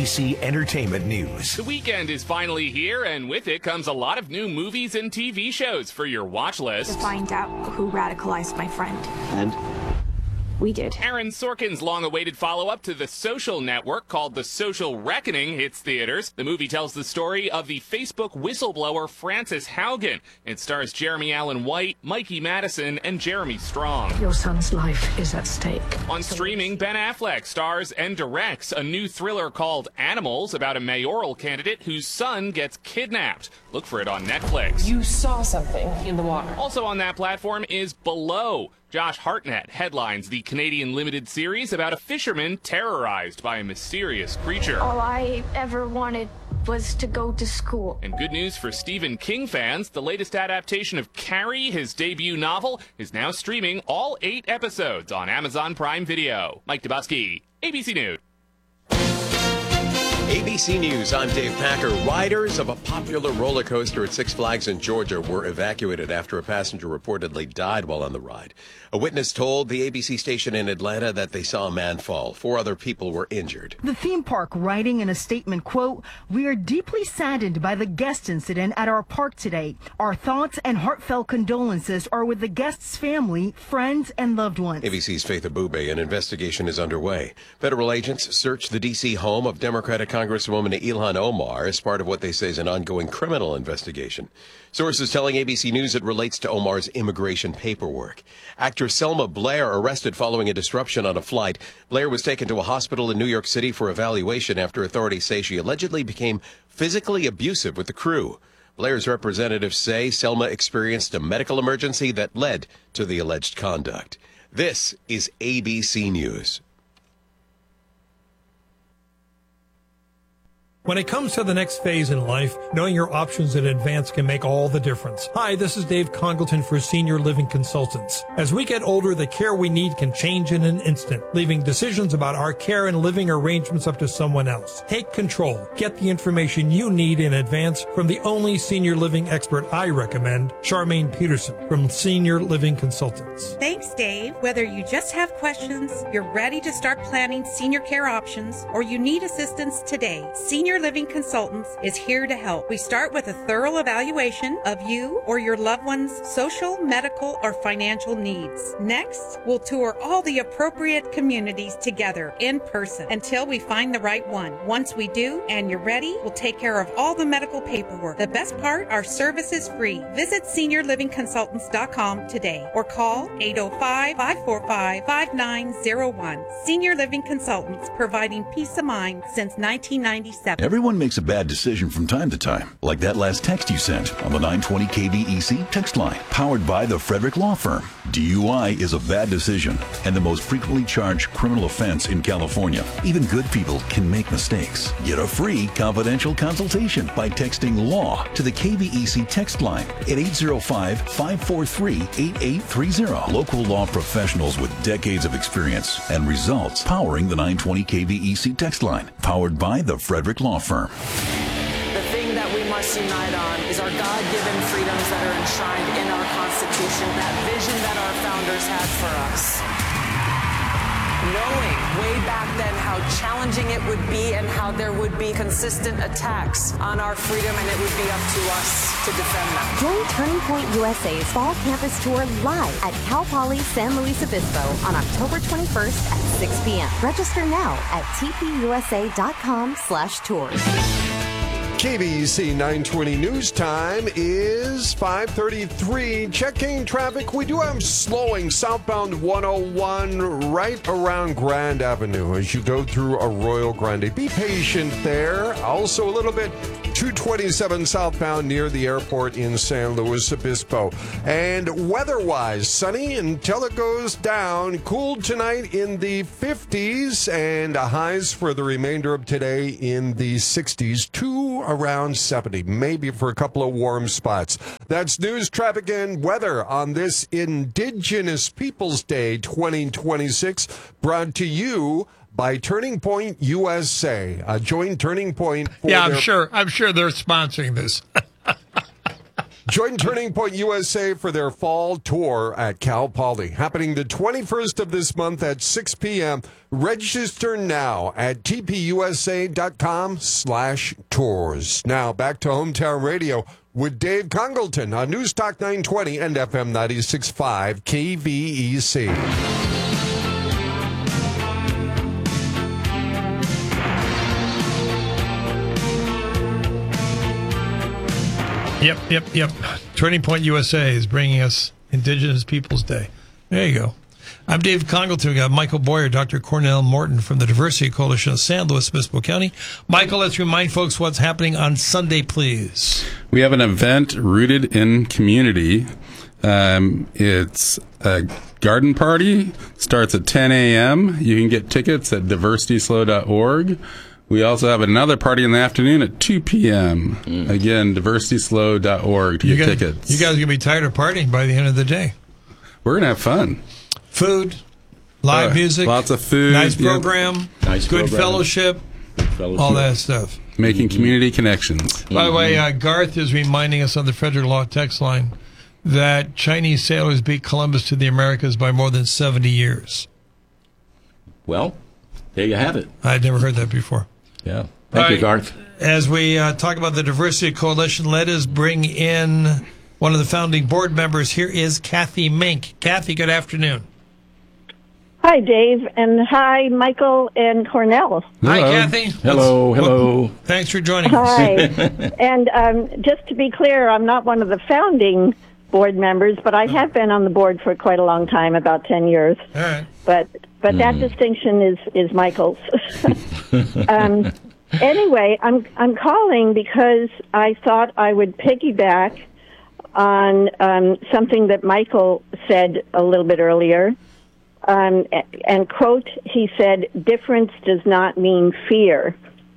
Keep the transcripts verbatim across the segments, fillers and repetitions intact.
C Entertainment News. The weekend is finally here, and with it comes a lot of new movies and T V shows for your watch list. To find out who radicalized my friend. And? We did. Aaron Sorkin's long-awaited follow-up to The Social Network, called The Social Reckoning, hits theaters. The movie tells the story of the Facebook whistleblower Frances Haugen. It stars Jeremy Allen White, Mikey Madison, and Jeremy Strong. Your son's life is at stake. On streaming, Ben Affleck stars and directs a new thriller called Animals about a mayoral candidate whose son gets kidnapped. Look for it on Netflix. You saw something in the water. Also on that platform is Below. Josh Hartnett headlines the Canadian limited series about a fisherman terrorized by a mysterious creature. All I ever wanted was to go to school. And good news for Stephen King fans, the latest adaptation of Carrie, his debut novel, is now streaming all eight episodes on Amazon Prime Video. Mike Dubusky, A B C News. A B C News, I'm Dave Packer. Riders of a popular roller coaster at Six Flags in Georgia were evacuated after a passenger reportedly died while on the ride. A witness told the A B C station in Atlanta that they saw a man fall. Four other people were injured. The theme park writing in a statement, quote, "We are deeply saddened by the guest incident at our park today. Our thoughts and heartfelt condolences are with the guest's family, friends, and loved ones." A B C's Faith Abube, an investigation is underway. Federal agents searched the D C home of Democratic Congresswoman Ilhan Omar as part of what they say is an ongoing criminal investigation. Sources telling A B C News it relates to Omar's immigration paperwork. Actress Selma Blair arrested following a disruption on a flight. Blair was taken to a hospital in New York City for evaluation after authorities say she allegedly became physically abusive with the crew. Blair's representatives say Selma experienced a medical emergency that led to the alleged conduct. This is A B C News. When it comes to the next phase in life, knowing your options in advance can make all the difference. Hi, this is Dave Congleton for Senior Living Consultants. As we get older, the care we need can change in an instant, leaving decisions about our care and living arrangements up to someone else. Take control. Get the information you need in advance from the only senior living expert I recommend, Charmaine Peterson from Senior Living Consultants. Thanks, Dave. Whether you just have questions, you're ready to start planning senior care options, or you need assistance today, Senior Living Consultants is here to help. We start with a thorough evaluation of you or your loved one's social, medical, or financial needs. Next, we'll tour all the appropriate communities together in person until we find the right one. Once we do, and you're ready, we'll take care of all the medical paperwork. The best part, our service is free. Visit senior living consultants dot com today or call eight oh five, five four five, five nine oh one. Senior Living Consultants, providing peace of mind since nineteen ninety-seven. Everyone makes a bad decision from time to time, like that last text you sent on the nine twenty K V E C text line, powered by the Frederick Law Firm. D U I is a bad decision and the most frequently charged criminal offense in California. Even good people can make mistakes. Get a free confidential consultation by texting LAW to the K V E C text line at eight oh five, five four three, eight eight three oh. Local law professionals with decades of experience and results powering the nine twenty K V E C text line, powered by the Frederick Law Firm. The thing that we must unite on is our God-given freedoms that are enshrined in our Constitution, that vision that our founders had for us. Knowing way back then how challenging it would be and how there would be consistent attacks on our freedom, and it would be up to us to defend them. Join Turning Point U S A's Fall Campus Tour live at Cal Poly San Luis Obispo on October twenty-first at six p.m. Register now at t p u s a dot com slash tours. K B C nine twenty News Time is five thirty-three. Checking traffic. We do have slowing southbound one oh one right around Grand Avenue as you go through Arroyo Grande. Be patient there. Also a little bit two twenty-seven southbound near the airport in San Luis Obispo. And weather-wise, sunny until it goes down. Cool tonight in the fifties and highs for the remainder of today in the sixties. Two around seventy, maybe for a couple of warm spots. That's news, traffic, and weather on this Indigenous Peoples Day twenty twenty-six, brought to you by Turning Point U S A. Uh, join Turning Point for Yeah, I'm their- sure. I'm sure they're sponsoring this. Join Turning Point U S A for their fall tour at Cal Poly, happening the twenty-first of this month at six p.m. Register now at tpusa.com slash tours. Now, back to Hometown Radio with Dave Congleton on News Talk nine twenty and F M ninety-six point five K V E C. Yep, yep, yep. Turning Point U S A is bringing us Indigenous Peoples Day. There you go. I'm Dave Congleton. We got Michael Boyer, Doctor Cornell Morton from the Diversity Coalition of San Luis Obispo County. Michael, let's remind folks what's happening on Sunday, please. We have an event rooted in community. Um, it's a garden party. Starts at ten a.m. You can get tickets at diversity slow dot org. We also have another party in the afternoon at two p.m. Mm. Again, diversity slow dot org to you get guys, tickets. You guys are going to be tired of partying by the end of the day. We're going to have fun. Food, live uh, music. Lots of food. Nice program. Yeah. Nice good program. Fellowship. Good fellowship. All that stuff. Making community connections. By the way, uh, Garth is reminding us on the Frederick Law text line that Chinese sailors beat Columbus to the Americas by more than seventy years. Well, there you have it. I'd never heard that before. Yeah. Thank All you, right. Garth. As we uh, talk about the Diversity Coalition, let us bring in one of the founding board members. Here is Kathy Mink. Kathy, good afternoon. Hi, Dave, and hi, Michael and Cornell. Hello. Hi, Kathy. Hello, Let's, hello. Well, thanks for joining hi. us. Hi. And um, just to be clear, I'm not one of the founding board members, but I have been on the board for quite a long time, about ten years. All right. But but mm. that distinction is is Michael's. um, anyway, I'm I'm calling because I thought I would piggyback on um, something that Michael said a little bit earlier. Um, and quote, he said, difference does not mean fear.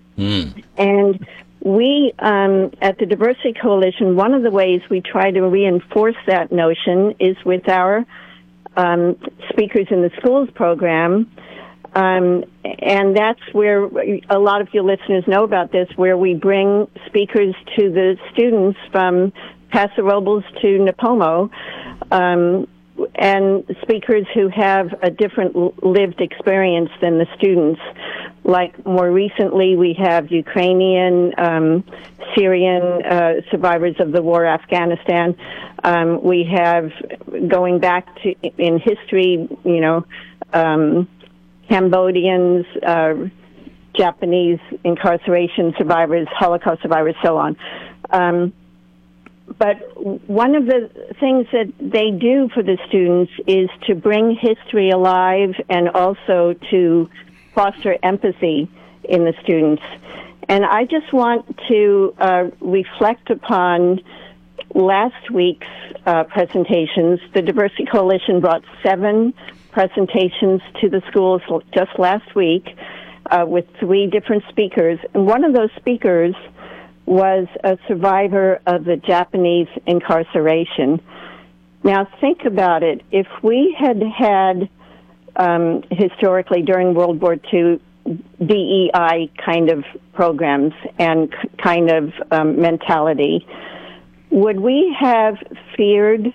Mm. And we, um, at the Diversity Coalition, one of the ways we try to reinforce that notion is with our um, Speakers in the Schools program. Um, and that's where a lot of your listeners know about this, where we bring speakers to the students from Paso Robles to Nipomo, um, and speakers who have a different lived experience than the students. Like more recently, we have Ukrainian, um, Syrian uh, survivors of the war, Afghanistan. Um, we have, going back to in history, you know, um, Cambodians, uh, Japanese incarceration survivors, Holocaust survivors, so on. Um, But one of the things that they do for the students is to bring history alive and also to foster empathy in the students. And I just want to uh, reflect upon last week's uh, presentations. The Diversity Coalition brought seven presentations to the schools just last week uh, with three different speakers. And one of those speakers was a survivor of the Japanese incarceration. Now, think about it. If we had had, um, historically during World War Two, D E I kind of programs and c- kind of um, mentality, would we have feared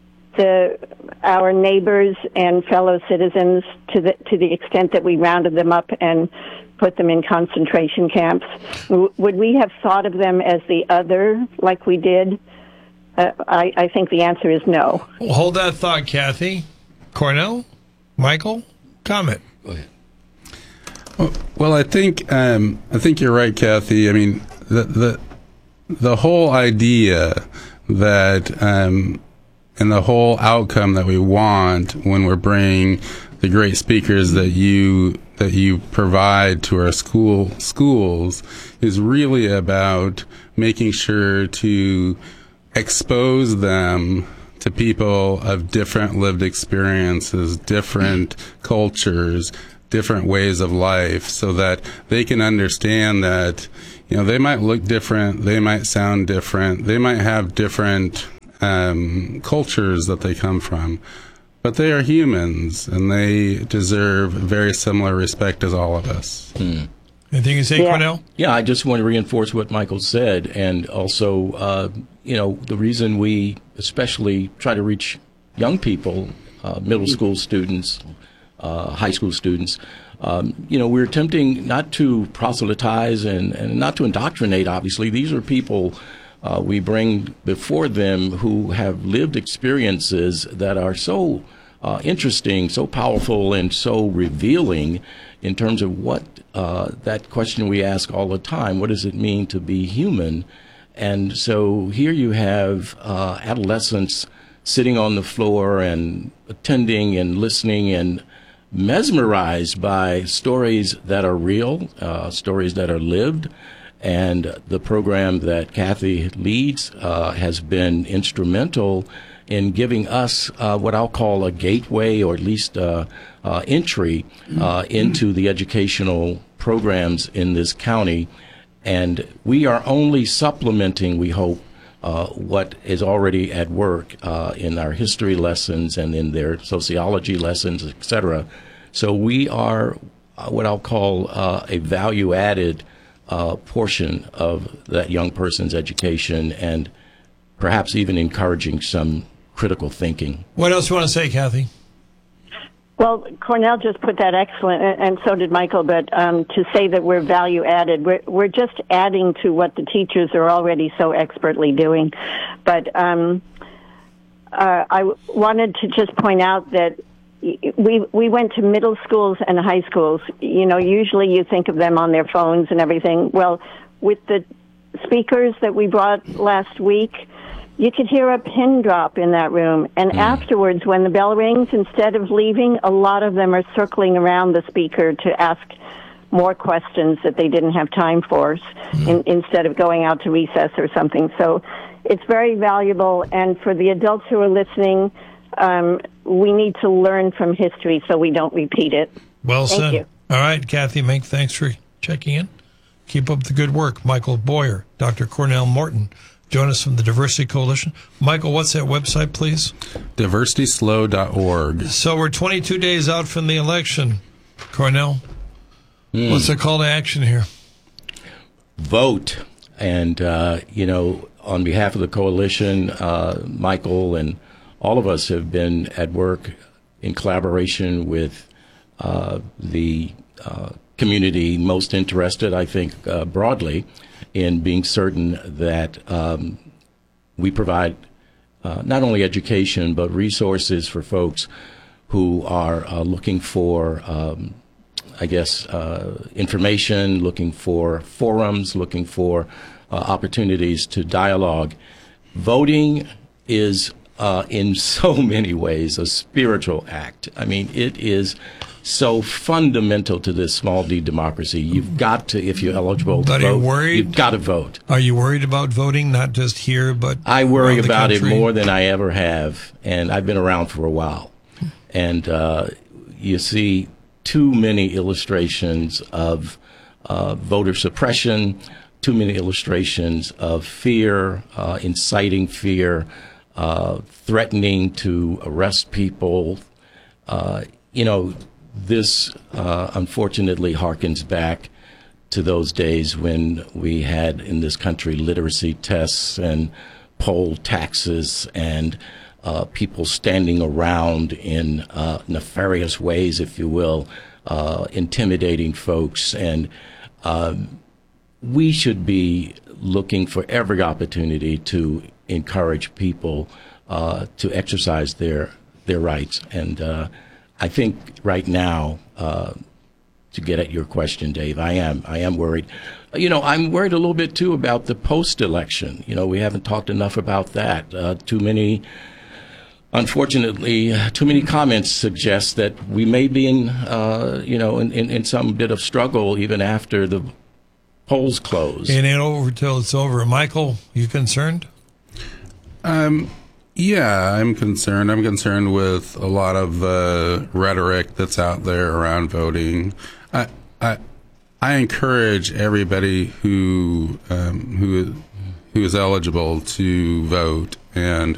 the our neighbors and fellow citizens to the to the extent that we rounded them up and put them in concentration camps? W- would we have thought of them as the other like we did? Uh, I, I think the answer is no. Well, hold that thought, Kathy. Cornell? Michael? Comment. Go ahead. Well, well I think um, I think you're right, Kathy. I mean, the the the whole idea that um, and the whole outcome that we want when we're bringing the great speakers that you that you provide to our school schools is really about making sure to expose them to people of different lived experiences, different cultures, different ways of life, so that they can understand that, you know, they might look different, they might sound different, they might have different um, cultures that they come from, but they are humans, and they deserve very similar respect as all of us. Hmm. Anything you say, Yeah. Cornell? Yeah, I just want to reinforce what Michael said, and also, uh, you know, the reason we especially try to reach young people, uh, middle school students, uh, high school students, um, you know, we're attempting not to proselytize and, and not to indoctrinate, obviously. These are people uh, we bring before them who have lived experiences that are so uh, interesting, so powerful, and so revealing in terms of what uh, that question we ask all the time, what does it mean to be human? And so here you have uh, adolescents sitting on the floor and attending and listening and mesmerized by stories that are real, uh, stories that are lived. And the program that Kathy leads uh, has been instrumental in giving us uh, what I'll call a gateway, or at least uh, uh, entry uh, into the educational programs in this county. And we are only supplementing, we hope, uh, what is already at work uh, in our history lessons and in their sociology lessons, et cetera. So we are uh, what I'll call uh, a value-added uh, portion of that young person's education, and perhaps even encouraging some critical thinking. What else do you want to say, Kathy? Well, Cornell just put that excellent, and so did Michael, but um, to say that we're value added, we're, we're just adding to what the teachers are already so expertly doing. But um, uh, I w- wanted to just point out that we we went to middle schools and high schools. You know, usually you think of them on their phones and everything. Well, with the speakers that we brought last week, you could hear a pin drop in that room. And mm. afterwards, when the bell rings, instead of leaving, a lot of them are circling around the speaker to ask more questions that they didn't have time for, mm. in, instead of going out to recess or something. So it's very valuable. And for the adults who are listening, um, we need to learn from history so we don't repeat it. Well Thank said. You. All right, Kathy Mink, thanks for checking in. Keep up the good work. Michael Boyer, Doctor Cornell Morton, join us from the Diversity Coalition. Michael, what's that website, please? diversity slow dot org. So we're twenty-two days out from the election. Cornell, mm. what's the call to action here? Vote. And, uh, you know, on behalf of the coalition, uh, Michael and all of us have been at work in collaboration with uh, the uh, community most interested, I think, uh, broadly, in being certain that um, we provide uh, not only education but resources for folks who are uh, looking for, um, I guess, uh, information, looking for forums, looking for uh, opportunities to dialogue. Voting is, uh, in so many ways, a spiritual act. I mean, it is so fundamental to this small d democracy. You've got to, if you're eligible to but vote, are you worried? You've got to vote. Are you worried about voting, not just here, but I worry around the about it country? more than I ever have, and I've been around for a while. And uh, you see too many illustrations of uh, voter suppression, too many illustrations of fear, uh, inciting fear, uh, threatening to arrest people. Uh, you know, This, uh, unfortunately, harkens back to those days when we had in this country literacy tests and poll taxes and uh, people standing around in uh, nefarious ways, if you will, uh, intimidating folks. And um, we should be looking for every opportunity to encourage people uh, to exercise their their rights. And uh, I think right now, uh, to get at your question, Dave, I am. I am worried. You know, I'm worried a little bit, too, about the post-election. You know, we haven't talked enough about that. Uh, too many, unfortunately, too many comments suggest that we may be in, uh, you know, in, in, in some bit of struggle even after the polls close. It ain't over till it's over. Michael, you concerned? Um. Yeah, I'm concerned. I'm concerned with a lot of uh, rhetoric that's out there around voting. I, I, I encourage everybody who um, who who is eligible to vote, and